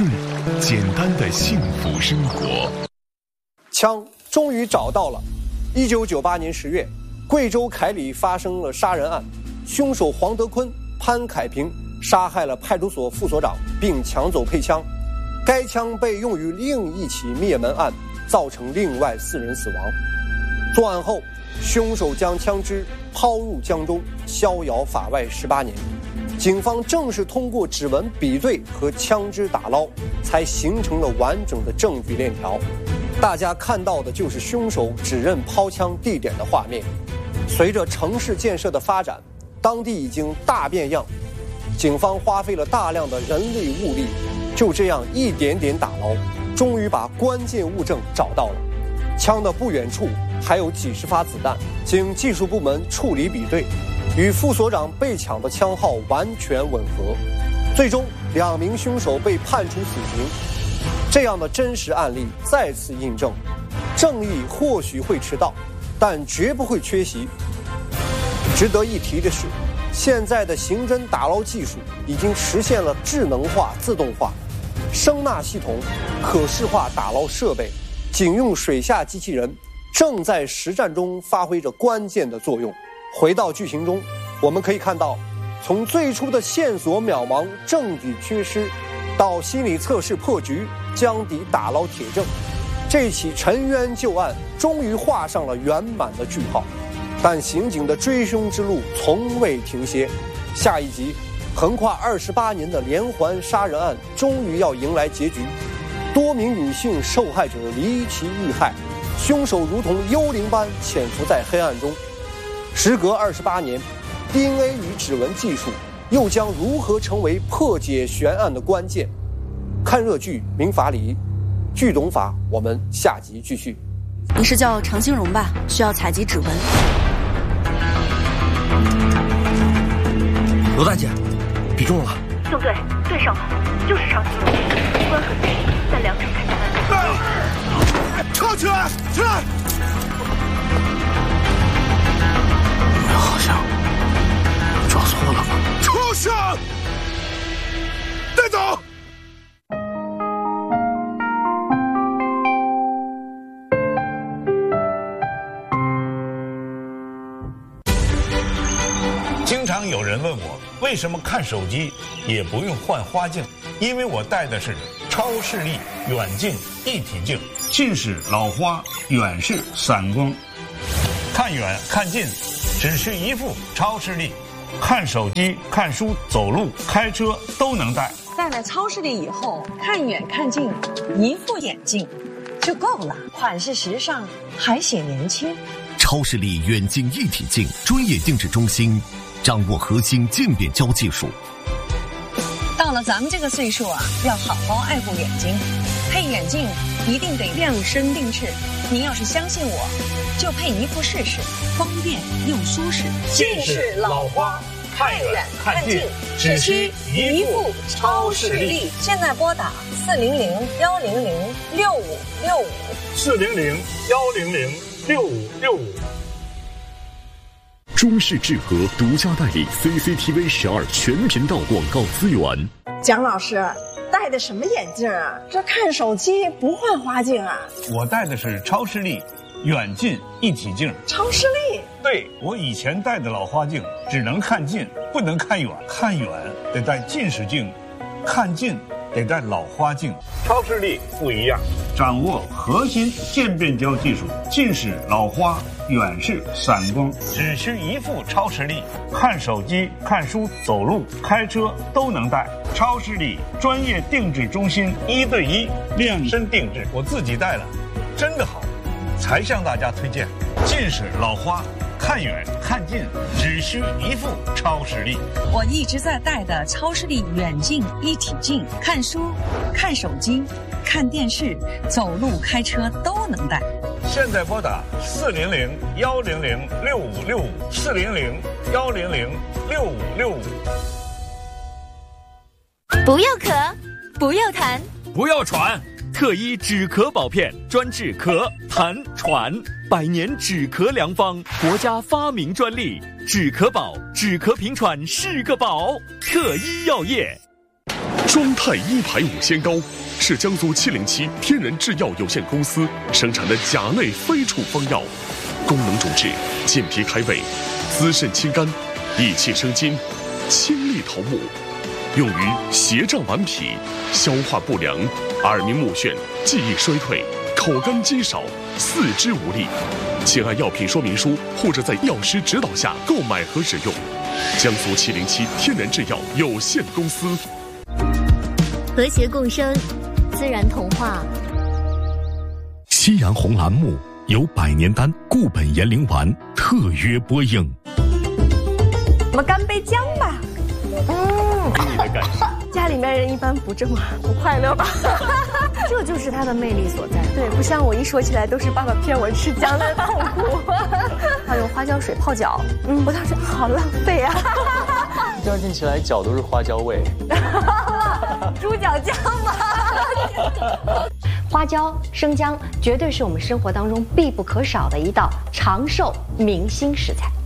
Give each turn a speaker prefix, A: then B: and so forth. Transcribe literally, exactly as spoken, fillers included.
A: 顺，简单的幸福生活。
B: 枪终于找到了。一九九八年十月，贵州凯里发生了杀人案，凶手黄德坤、潘凯平杀害了派出所副所长，并抢走配枪。该枪被用于另一起灭门案，造成另外四人死亡。作案后，凶手将枪支抛入江中，逍遥法外十八年。警方正是通过指纹比对和枪支打捞，才形成了完整的证据链条。大家看到的就是凶手指认抛枪地点的画面。随着城市建设的发展，当地已经大变样，警方花费了大量的人力物力，就这样一点点打捞，终于把关键物证找到了。枪的不远处还有几十发子弹，经技术部门处理比对，与副所长被抢的枪号完全吻合。最终，两名凶手被判处死刑。这样的真实案例再次印证，正义或许会迟到，但绝不会缺席。值得一提的是，现在的刑侦打捞技术已经实现了智能化、自动化，声纳系统、可视化打捞设备、警用水下机器人正在实战中发挥着关键的作用。回到剧情中，我们可以看到，从最初的线索渺茫、证据缺失，到心理测试破局、将底打捞铁证，这起沉冤旧案终于画上了圆满的句号。但刑警的追凶之路从未停歇，下一集，横跨二十八年的连环杀人案终于要迎来结局。多名女性受害者离奇遇害，凶手如同幽灵般潜伏在黑暗中。时隔二十八年 ，D N A 与指纹技术又将如何成为破解悬案的关键？看热剧《民法礼》，剧懂法，我们下集继续。
C: 你是叫常兴荣吧？需要采集指纹。
D: 罗大姐，比中了。
E: 宋队，对上了，就是常兴荣，无关痕迹，在两场开枪案。
F: 撤起来，起来！
D: 我好像抓错了吧？
F: 出去！带走！
G: 经常有人问我，为什么看手机也不用换花镜？因为我戴的是超视力远近一体镜，近视、老花、远视、散光，看远看近只需一副超视力，看手机、看书、走路、开车都能戴。
H: 戴了超视力以后，看远看近，一副眼镜就够了，款式时尚，还显年轻。
A: 超视力远近一体镜专业定制中心，掌握核心渐变焦技术。
H: 到了咱们这个岁数啊，要好好爱护眼睛，配眼镜一定得量身定制。您要是相信我，就配一副试试，方便又舒适。
G: 近视、老花，看远看近，只需一副超视力。
H: 现在拨打四零零幺零零六五六五，
G: 四零零幺零零六五六五。
A: 中视智和独家代理 C C T V 十二全频道广告资源。
I: 蒋老师，戴的什么眼镜啊？这看手机不换花镜啊？
G: 我戴的是超视力远近一体镜。
I: 超视力？
G: 对，我以前戴的老花镜只能看近，不能看远。看远得戴近视镜，看近得戴老花镜。超视力不一样，掌握核心渐变焦技术，近视、老花、远视、散光，只需一副超视力，看手机、看书、走路、开车都能戴。超视力专业定制中心，一对一量身定制，我自己戴了，真的好，才向大家推荐。近视、老花，看远看近只需一副超视力。
H: 我一直在戴的超视力远近一体镜，看书、看手机、看电视、走路、开车都能戴。
G: 现在拨打四零零幺零零六五六五，四零零幺零零六五六五。
C: 不要咳，不要痰，
J: 不要喘，特医止咳宝片专治咳、痰、喘，百年止咳良方，国家发明专利，止咳宝，止咳平喘是个宝，特医药业。
K: 庄太一排五仙膏是江苏七零七天然制药有限公司生产的甲类非处方药，功能主治健脾开胃、滋肾清肝、益气生津、清利头目，用于斜胀顽皮、消化不良、耳鸣目眩、记忆衰退、口干肌少、四肢无力。请按药品说明书或者在药师指导下购买和使用。江苏七零七天然制药有限公司。
L: 和谐共生，自然童话。
A: 夕阳红栏目由百年丹固本延龄丸特约播映。
M: 我们干杯姜吧。嗯，
D: 你的感受。
M: 家里面人一般不这么不快乐吧？这就是它的魅力所在。对，不像我一说起来都是爸爸骗我吃姜的痛苦。他用花椒水泡脚，嗯，我当时好浪费啊。
D: 第二天起来脚都是花椒味。
M: 猪脚姜吗？
N: 花椒、生姜绝对是我们生活当中必不可少的一道长寿明星食材。